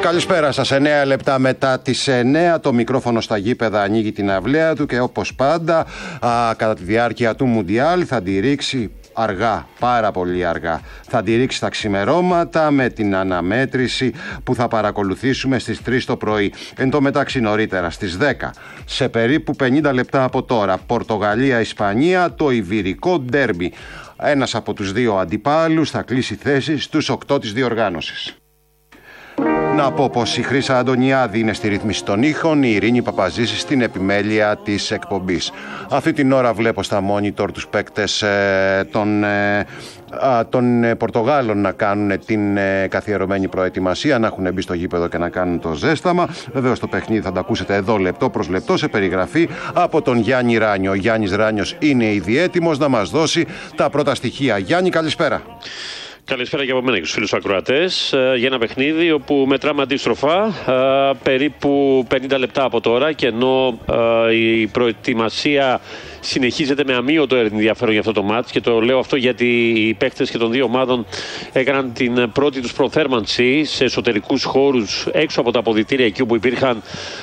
Καλησπέρα σας. 9 λεπτά μετά τις 9 το μικρόφωνο στα γήπεδα ανοίγει την αυλαία του και όπως πάντα κατά τη διάρκεια του Μουντιάλ θα τη ρίξει αργά, πάρα πολύ αργά. Θα τη ρίξει τα ξημερώματα με την αναμέτρηση που θα παρακολουθήσουμε στις 3 το πρωί. Εν τω μεταξύ νωρίτερα στις 10, σε περίπου 50 λεπτά από τώρα, Πορτογαλία-Ισπανία, το ιβηρικό ντέρμπι. Ένας από τους δύο αντιπάλους θα κλείσει θέση στους 8 της διοργάνωσης. Να πω πως η Χρύσα Αντωνιάδη είναι στη ρύθμιση των ήχων, η Ειρήνη Παπαζήση στην επιμέλεια της εκπομπής. Αυτή την ώρα βλέπω στα monitor τους παίκτες των Πορτογάλων να κάνουν την καθιερωμένη προετοιμασία, να έχουν μπει στο γήπεδο και να κάνουν το ζέσταμα. Βεβαίως το παιχνίδι θα το ακούσετε εδώ λεπτό προς λεπτό σε περιγραφή από τον Γιάννη Ράνιο. Ο Γιάννης Ράνιος είναι ήδη έτοιμος να μας δώσει τα πρώτα στοιχεία. Γιάννη, καλησπέρα. Καλησπέρα και από μένα και στους φίλους ακροατές για ένα παιχνίδι όπου μετράμε αντίστροφα περίπου 50 λεπτά από τώρα, και ενώ η προετοιμασία συνεχίζεται με αμύωτο ενδιαφέρον για αυτό το μάτς, και το λέω αυτό γιατί οι παίκτες και των δύο ομάδων έκαναν την πρώτη τους προθέρμανση σε εσωτερικούς χώρους έξω από τα αποδυτήρια, εκεί όπου υπήρχαν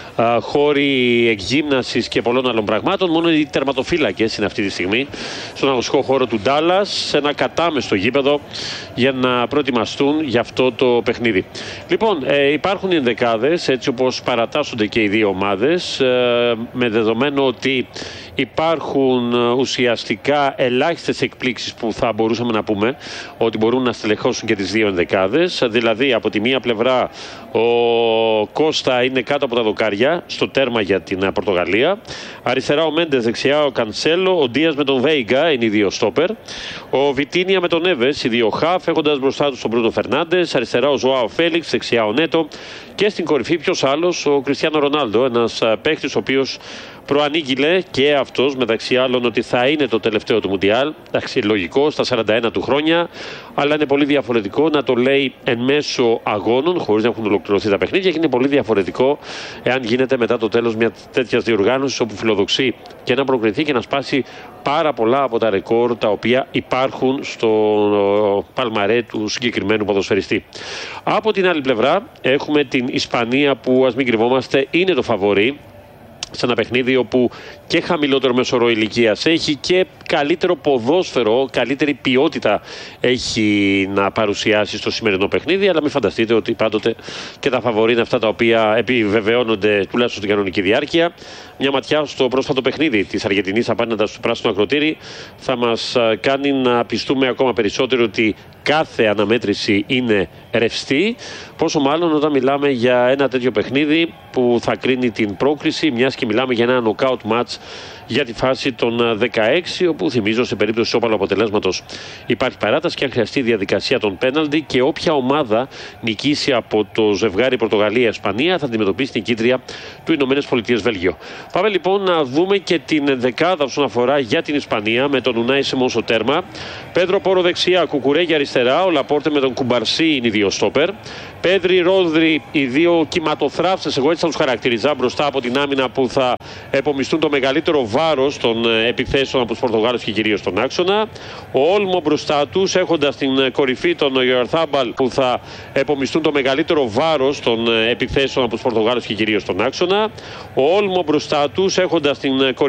χώροι εκγύμνασης και πολλών άλλων πραγμάτων. Μόνο οι τερματοφύλακες είναι αυτή τη στιγμή στον αγωνιστικό χώρο του Ντάλλας, σε ένα κατάμεστο γήπεδο, για να προετοιμαστούν για αυτό το παιχνίδι. Λοιπόν, υπάρχουν ενδεκάδες έτσι όπως παρατάσσονται και οι δύο ομάδες, με δεδομένο ότι υπάρχουν ουσιαστικά ελάχιστες εκπλήξεις που θα μπορούσαμε να πούμε ότι μπορούν να στελεχώσουν και τις δύο ενδεκάδες. Δηλαδή, από τη μία πλευρά ο Κώστα είναι κάτω από τα δοκάρια στο τέρμα για την Πορτογαλία. Αριστερά ο Μέντες, δεξιά ο Κανσέλο, ο Ντίας με τον Βέιγκα είναι οι δύο στόπερ. Ο Βιτίνια με τον Έβες, οι δύο χαφ, έχοντας μπροστά τους τον Μπρούνο Φερνάντες. Αριστερά ο Ζωάο Φέλιξ, δεξιά ο Νέτο. Και στην κορυφή ποιος άλλος, ο Κριστιάνο Ρονάλντο, ένας παίχτης ο οποίος προανήγγειλε και αυτός μεταξύ άλλων ότι θα είναι το τελευταίο του Μουντιάλ. Εντάξει, λογικό στα 41 του χρόνια, αλλά είναι πολύ διαφορετικό να το λέει εν μέσω αγώνων, χωρίς να έχουν ολοκληρωθεί τα παιχνίδια, και είναι πολύ διαφορετικό εάν γίνεται μετά το τέλος μια τέτοια διοργάνωση όπου φιλοδοξεί και να προκριθεί και να σπάσει πάρα πολλά από τα ρεκόρ τα οποία υπάρχουν στο παλμαρέ του συγκεκριμένου ποδοσφαιριστή. Από την άλλη πλευρά έχουμε την Ισπανία που, ας μην κρυβόμαστε, είναι το φαβορί σε ένα παιχνίδι όπου και χαμηλότερο μέσο όρο ηλικίας έχει και καλύτερο ποδόσφαιρο, καλύτερη ποιότητα έχει να παρουσιάσει στο σημερινό παιχνίδι. Αλλά μην φανταστείτε ότι πάντοτε και τα φαβορί είναι αυτά τα οποία επιβεβαιώνονται τουλάχιστον στην κανονική διάρκεια. Μια ματιά στο πρόσφατο παιχνίδι της Αργεντινής απέναντι στο πράσινο ακροτήρι θα μας κάνει να πιστούμε ακόμα περισσότερο ότι κάθε αναμέτρηση είναι ρευστή. Πόσο μάλλον όταν μιλάμε για ένα τέτοιο παιχνίδι που θα κρίνει την πρόκριση, μιας και μιλάμε για ένα knockout match για τη φάση των 16, όπου θυμίζω σε περίπτωση όπαλου αποτελέσματος υπάρχει παράταση και αν χρειαστεί διαδικασία των πέναλτι, και όποια ομάδα νικήσει από το ζευγάρι Πορτογαλία-Ισπανία θα αντιμετωπίσει την νικήτρια του ΗΠΑ-Βέλγιο. Πάμε λοιπόν να δούμε και την δεκάδα όσον αφορά για την Ισπανία, με τον Ουνάι Σιμών στο τέρμα. Πέντρο Πόρο δεξιά, Κουκουρέγια αριστερά, ο Λαπόρτε με τον Κουμπαρσί είναι οι δύο στόπερ. Πέδρη Ρόδρυ, οι δύο κυματοθράφτες, εγώ έτσι θα τους χαρακτηριζά, μπροστά από την άμυνα που θα επομιστούν το μεγαλύτερο βάρος των επιθέσεων από τους Πορτογάλους και κυρίως τον άξονα. Ο Όλμο μπροστά τους, έχοντας την κορυφή τον Γιωαρθάμπαλ που θα επομιστούν το μεγαλύτερο βάρος των επιθέσεων από τους Πορτογάλους και κυρίως τον άξονα. Ο Όλμο μπροστά τους, έχοντας την κορυφή